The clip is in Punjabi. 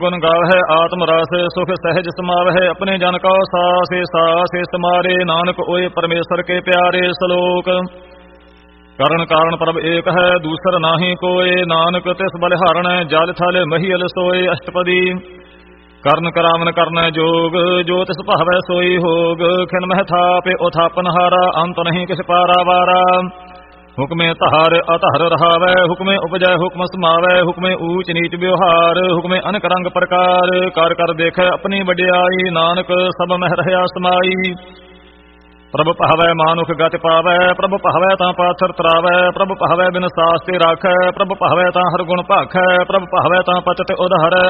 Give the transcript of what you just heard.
ਗੁਣ ਗਾਵਹਿ ਆਤਮ ਰਸ ਸੁਖ ਸਹਿਜ ਸਮਾਵਹਿ ਆਪਣੇ ਜਨ ਕਉ ਸਾਸੇ ਸਾਸੇ ਸਮਾਰੇ ਨਾਨਕ ਓਏ ਪਰਮੇਸ਼ਰ ਕੇ ਪਿਆਰੇ ਸ਼ਲੋਕ ਕਰਨ ਕਾਰਨ ਪ੍ਰਭ ਏਕ ਹੈ ਦੂਸਰ ਨਾਹੀ ਕੋਏ ਨਾਨਕ ਤਿਸ ਬਲਿਹਾਰਣ ਜਲ ਥਲ ਮਹੀਲ ਸੋਏ ਅਸ਼ਟਪਦੀ ਕਰਨ ਕਰਾਵਨ ਕਰਨਾ ਜੋਗ ਜੋ ਤਿਸ ਭਾਵੈ ਸੋਈ ਹੋਗ ਖਿਨ ਮਹਿ ਥਾਪੇ ਉਥਾਪਨ ਹਾਰਾ ਅੰਤ ਨਹੀਂ ਕਿਛ ਪਾਰਾ ਵਾਰਾ ਹੁਕਮੇ ਧਾਰ ਅਧਾਰ ਰਹਾਵੈ ਹੁਕਮੇ ਉਪਜੈ ਹੁਕਮ ਸਮਾਵੈ ਹੁਕਮੇ ਊਚ ਨੀਚ ਵਿਵਹਾਰ ਹੁਕਮੇ ਅਨਕ ਰੰਗ ਪ੍ਰਕਾਰ ਕਰ ਕਰ ਦੇਖੈ ਆਪਣੀ ਵਡਿਆਈ ਨਾਨਕ ਸਭ ਮਹਿ ਰਹਿਆ ਸਮਾਈ ਪ੍ਰਭ ਭਾਵੈ ਮਾਨੁਖ ਗਤਿ ਪਾਵੈ ਪ੍ਰਭ ਭਾਵੈ ਤਾਂ ਪਾਥਰ ਤਰਾਵੈ ਪ੍ਰਭ ਭਾਵੈ ਬਿਨ ਸਾਸ ਤੇ ਰਾਖੈ ਪ੍ਰਭ ਭਾਵੈ ਤਾਂ ਹਰ ਗੁਣ ਭਾਖੈ ਪ੍ਰਭ ਭਾਵੈ ਤਾਂ ਪਤਿ ਉਧਾਰੈ